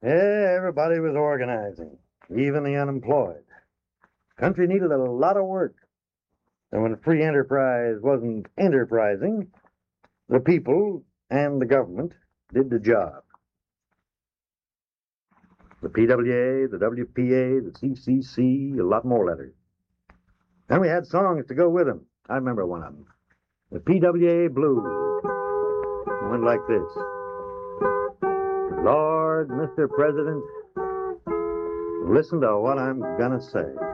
Yeah, everybody was organizing, even the unemployed. Country needed a lot of work. And when free enterprise wasn't enterprising, the people and the government did the job. The PWA, the WPA, the CCC, a lot more letters. And we had songs to go with them. I remember one of them. The PWA Blues. It went like this. Lord, Mr. President, listen to what I'm gonna say.